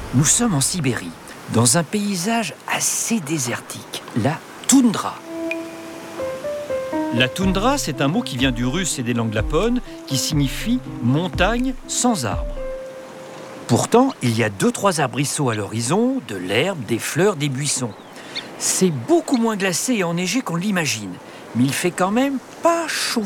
Nous sommes en Sibérie, dans un paysage assez désertique, la toundra. La toundra, c'est un mot qui vient du russe et des langues lapones, qui signifie montagne sans arbres. Pourtant, il y a 2-3 arbrisseaux à l'horizon, de l'herbe, des fleurs, des buissons. C'est beaucoup moins glacé et enneigé qu'on l'imagine, mais il fait quand même pas chaud